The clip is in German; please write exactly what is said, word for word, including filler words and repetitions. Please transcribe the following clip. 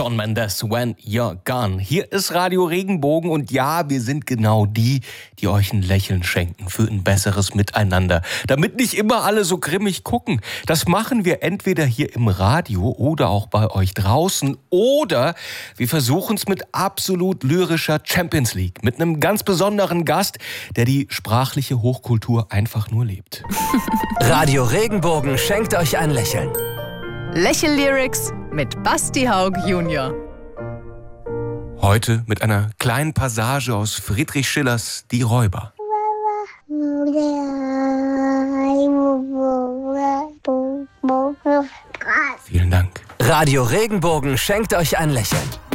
Shawn Mendes, When You're Gone. Hier ist Radio Regenbogen und ja, wir sind genau die, die euch ein Lächeln schenken für ein besseres Miteinander. Damit nicht immer alle so grimmig gucken. Das machen wir entweder hier im Radio oder auch bei euch draußen. Oder wir versuchen es mit absolut lyrischer Champions League. Mit einem ganz besonderen Gast, der die sprachliche Hochkultur einfach nur lebt. Radio Regenbogen schenkt euch ein Lächeln. Lächel-Lyrics mit Basti Haug Junior Heute mit einer kleinen Passage aus Friedrich Schillers Die Räuber. Vielen Dank. Radio Regenbogen schenkt euch ein Lächeln.